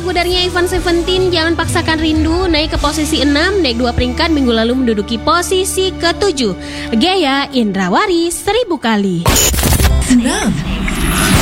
lagu darinya Ivan Seventeen, Jangan Paksakan Rindu, naik ke posisi 6, naik 2 peringkat minggu lalu menduduki posisi ke-7. Gaya Indrawari 1000 kali. 6.